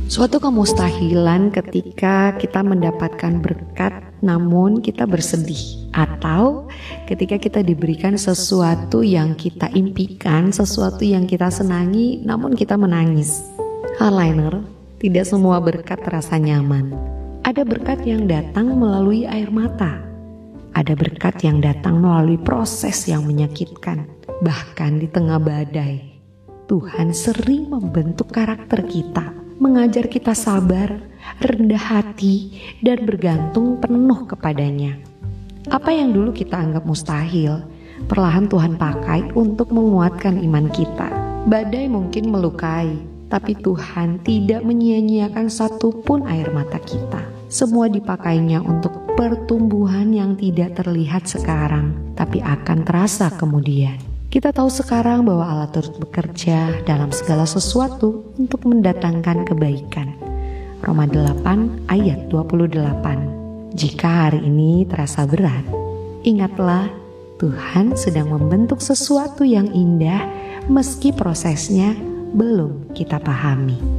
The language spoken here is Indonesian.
Suatu kemustahilan ketika kita mendapatkan berkat namun kita bersedih, atau ketika kita diberikan sesuatu yang kita impikan, sesuatu yang kita senangi namun kita menangis. Hardliner, tidak semua berkat terasa nyaman. Ada berkat yang datang melalui air mata. Ada berkat yang datang melalui proses yang menyakitkan. Bahkan di tengah badai, Tuhan sering membentuk karakter kita, mengajar kita sabar, rendah hati, dan bergantung penuh kepadanya. Apa yang dulu kita anggap mustahil, perlahan Tuhan pakai untuk menguatkan iman kita. Badai mungkin melukai, tapi Tuhan tidak menyia-nyiakan satupun air mata kita. Semua dipakainya untuk pertumbuhan yang tidak terlihat sekarang, tapi akan terasa kemudian. Kita tahu sekarang bahwa Allah turut bekerja dalam segala sesuatu untuk mendatangkan kebaikan. Roma 8 ayat 28. Jika hari ini terasa berat, ingatlah Tuhan sedang membentuk sesuatu yang indah meski prosesnya belum kita pahami.